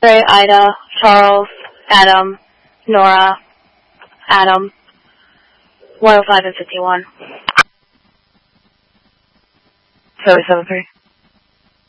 Ray, Ida, Charles, Adam, Nora, Adam, 105 and 51. 773.